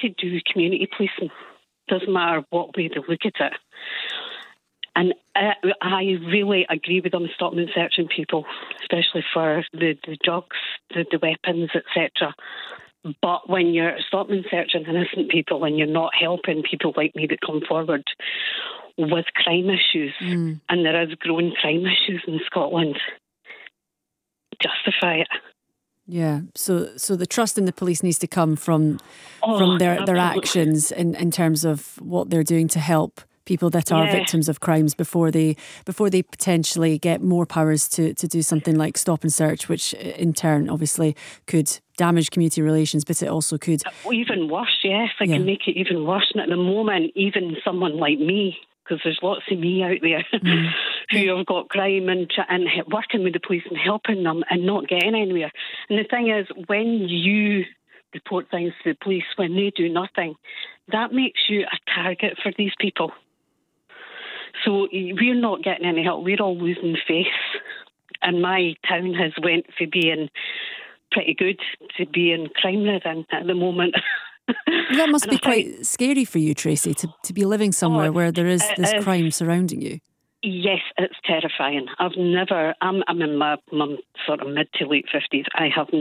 to do community policing. Doesn't matter what way they look at it. And I really agree with them stopping and searching people, especially for the drugs, the weapons, etc. But when you're stopping and searching innocent people and you're not helping people like me that come forward with crime issues, and there is growing crime issues in Scotland, justify it. Yeah, so the trust in the police needs to come from their actions in terms of what they're doing to help people that are victims of crimes before they potentially get more powers to do something like stop and search, which in turn obviously could damage community relations, but it also could... Even worse, yes. It can make it even worse. And at the moment, even someone like me, because there's lots of me out there who have got crime and working with the police and helping them and not getting anywhere. And the thing is, when you report things to the police, when they do nothing, that makes you a target for these people. So we're not getting any help. We're all losing face. And my town has went from being pretty good to being crime-ridden at the moment. That must be quite scary for you, Tracy, to be living somewhere where there is this crime surrounding you. Yes, it's terrifying. I'm in my sort of mid to late 50s. I have